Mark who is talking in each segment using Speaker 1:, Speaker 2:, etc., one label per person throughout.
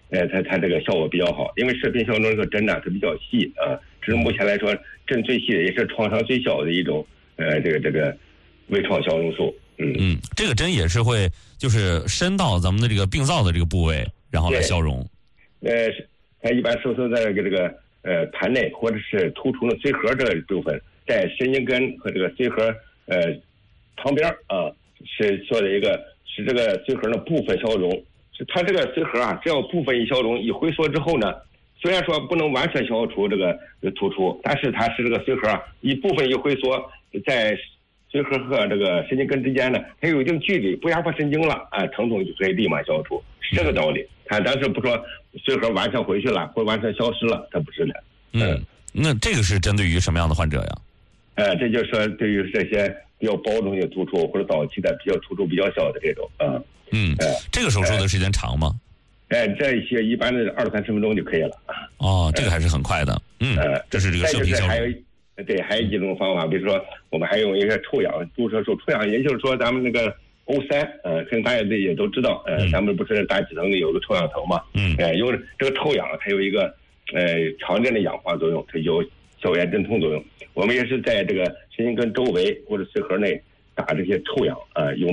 Speaker 1: 它这个效果比较好，因为射频消融这个针呢它比较细这是目前来说针最细的，也是创伤最小的一种这个微创消融术。
Speaker 2: 这个针也是会就是伸到咱们的这个病灶的这个部位，然后来消融。
Speaker 1: 它一般收缩在这个盘内或者是突出的髓核这个部分，在神经根和这个髓核旁边是做的一个使这个髓核的部分消融。它这个髓核只要部分一消融一回缩之后呢，虽然说不能完全消除这个突出，但是它是这个髓核一部分一回缩，在髓核和这个神经根之间呢，它有一定距离，不压迫神经了疼痛就可以立马消除，是这个道理。它当时不说髓核完全回去了或完全消失了，它不是的。
Speaker 2: 那这个是针对于什么样的患者呀？这
Speaker 1: 就是说对于这些比较薄重的突出或者早期的比较突出比较小的这种
Speaker 2: 这个手术的时间长吗？
Speaker 1: 这一些一般的20-30分钟就可以了。
Speaker 2: 这个还是很快的。这是这个射频消融。
Speaker 1: 还有几种方法，比如说我们还用一些臭氧注射术。臭氧也就是说咱们那个O3，可能大家也都知道，咱们不是大气层里有个臭氧层嘛？用这个臭氧它有一个常见的氧化作用，它有消炎镇痛作用。我们也是在这个神经根周围或者髓核内打这些臭氧用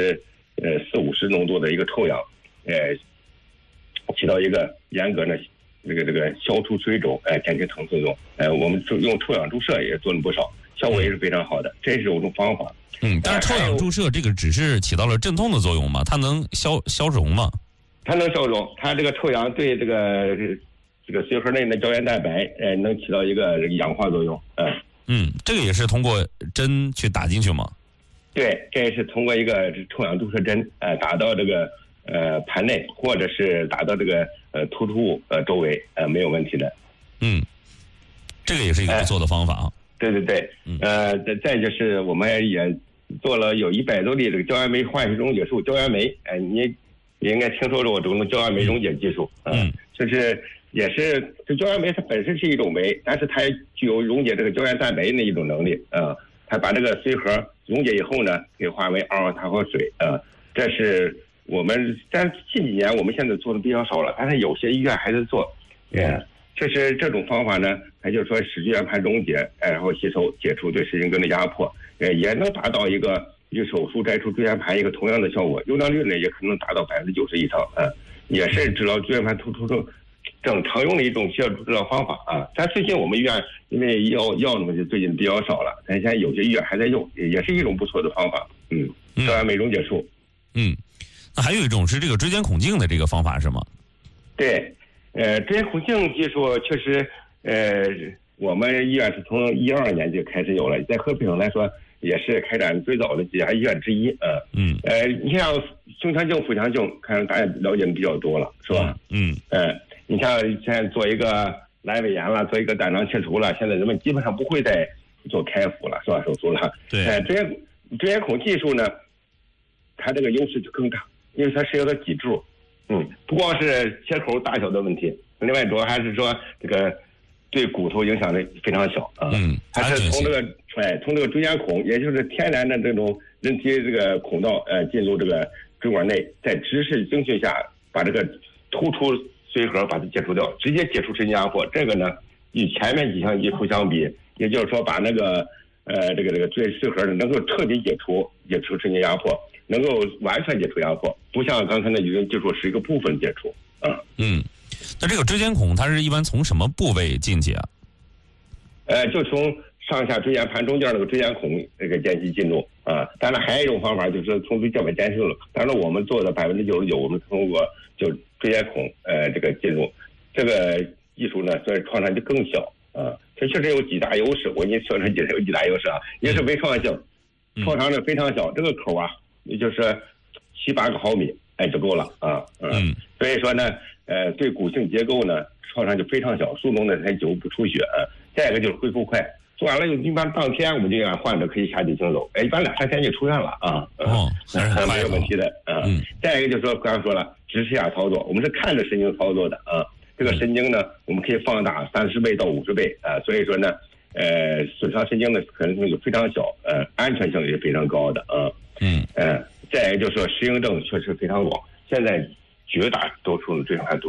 Speaker 1: 40-50%浓度的一个臭氧，起到一个严格的这个消除水肿，减轻疼痛作用。我们用臭氧注射也做了不少，效果也是非常好的。这是一种方法。
Speaker 2: 但是臭氧注射这个只是起到了镇痛的作用吗？它能消融吗？
Speaker 1: 它能消融，它这个臭氧对这个髓核内的胶原蛋白能起到一个氧化作用。
Speaker 2: 这个也是通过针去打进去吗？
Speaker 1: 对，这也是通过一个臭氧注射针打到这个盘内，或者是打到这个突出物周围，没有问题的。
Speaker 2: 这个也是一个不错的方法啊。
Speaker 1: 对。再就是我们也做了有100多例这个胶原酶化学溶解术。胶原酶，你也应该听说过这种胶原酶溶解技术。就是也是这胶原酶它本身是一种酶，但是它具有溶解这个胶原蛋白的一种能力。它把这个髓核溶解以后呢，可以化为二氧化碳和水。这是我们但近几年我们现在做的比较少了，但是有些医院还在做。就是这种方法呢，它就是说使椎间盘溶解，然后吸收解除对神经根的压迫，也能达到一个手术摘除椎间盘一个同样的效果，优良率呢也可能达到90%以上。也是治疗椎间盘突出症常用的一种血治疗方法。但最近我们医院因为药呢就最近比较少了，但现在有些医院还在用，也是一种不错的方法。胶原酶溶解术。
Speaker 2: 那还有一种是这个椎间孔镜的这个方法是吗？
Speaker 1: 对。椎间孔镜技术确实，我们医院是从12年就开始有了，在合肥省来说也是开展最早的几家医院之一。你像胸腔镜、腹腔镜，可能大家了解的比较多了，是吧？你像现在做一个阑尾炎了，做一个胆囊切除了，现在人们基本上不会再做开腹了，是吧？手术了。椎间孔技术呢，它这个优势就更大，因为它涉及到脊柱。不光是切口大小的问题，另外主要还是说这个对骨头影响的非常小。它是从这个椎间孔，也就是天然的这种人体这个孔道进入这个椎管内，在直视经训下把这个突出髓核把它解除掉，直接解除神经压迫。这个呢与前面几项技术相比，也就是说把那个这个髓核能够彻底解除神经压迫，能够完全解除压迫，不像刚才那几种技术是一个部分解除。
Speaker 2: 那这个椎间孔它是一般从什么部位进去啊？
Speaker 1: 就从上下椎间盘中间那个椎间孔这个间隙进入。当然还有一种方法就是从椎间板间隙了。当然我们做的99%我们通过就椎间孔这个进入，这个技术呢所以创伤就更小。它确实有几大优势，我给你说这有几大优势一是微创性，创伤是非常小，这个口也就是7-8个毫米就够了。所以说呢对骨性结构呢创伤就非常小，术中呢才久不出血。再一个就是恢复快，做完了一般当天我们就让患者可以下地行走，一般2-3天就出院了。没有问题的。再一个就是说刚才说了直视下操作，我们是看着神经操作的。这个神经呢我们可以放大30倍到50倍。所以说呢损伤神经的可能性就非常小，安全性也非常高的。再一个就是说适应症确实非常广，现在绝大多数的椎间盘突